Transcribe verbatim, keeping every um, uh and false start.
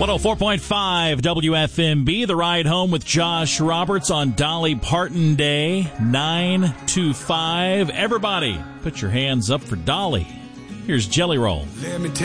one oh four point five W F M B, The Ride Home with Josh Roberts on Dolly Parton Day, nine to five. Everybody, put your hands up for Dolly. Here's Jelly Roll. Let me